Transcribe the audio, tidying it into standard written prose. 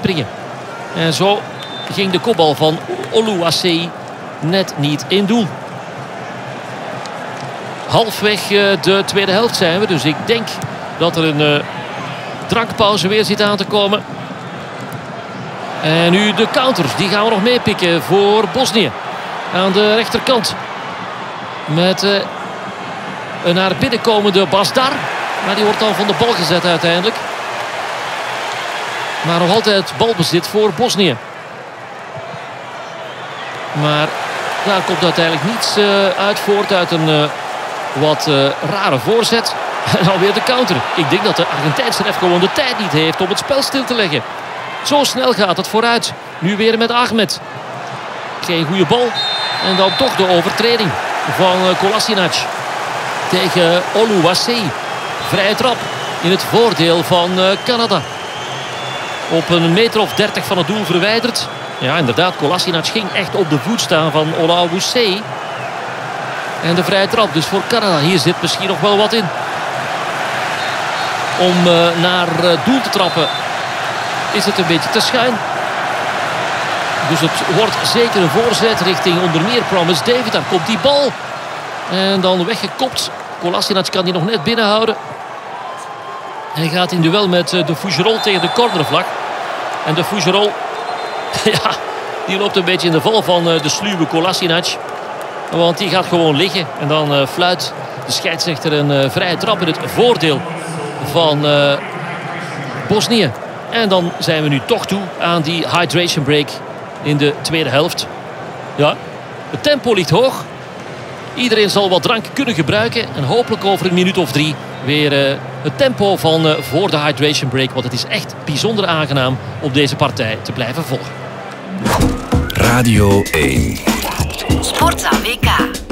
springen. En zo ging de kopbal van Oluwaseyi net niet in doel. Halfweg de tweede helft zijn we. Dus ik denk dat er een drankpauze weer zit aan te komen. En nu de counters. Die gaan we nog meepikken voor Bosnië. Aan de rechterkant. Met een naar binnen komende Basdar. Maar die wordt dan van de bal gezet uiteindelijk. Maar nog altijd balbezit voor Bosnië. Maar daar komt uiteindelijk niets uit voort uit een wat rare voorzet. En alweer de counter. Ik denk dat de Argentijnse ref gewoon de tijd niet heeft om het spel stil te leggen. Zo snel gaat het vooruit. Nu weer met Ahmed. Geen goede bal. En dan toch de overtreding van Kolasinac tegen Oluwaseyi. Vrije trap in het voordeel van Canada. Op een meter of 30 van het doel verwijderd. Ja, inderdaad, Kolasinac ging echt op de voet staan van Oluwaseyi. En de vrije trap dus voor Canada. Hier zit misschien nog wel wat in. Om naar doel te trappen is het een beetje te schuin. Dus het wordt zeker een voorzet richting onder meer Promise David. Daar komt die bal. En dan weggekopt. Kolasinac kan die nog net binnenhouden. Hij gaat in duel met de Fougerolles tegen de cornervlag. En de Fougerolles, ja, die loopt een beetje in de val van de sluwe Kolasinac. Want die gaat gewoon liggen. En dan fluit de scheidsrechter een vrije trap in het voordeel van Bosnië. En dan zijn we nu toch toe aan die hydration break in de tweede helft. Ja, het tempo ligt hoog. Iedereen zal wat drank kunnen gebruiken. En hopelijk over een minuut of 3 weer het tempo van voor de hydration break. Want het is echt bijzonder aangenaam op deze partij te blijven volgen. Radio 1. Sportza WK.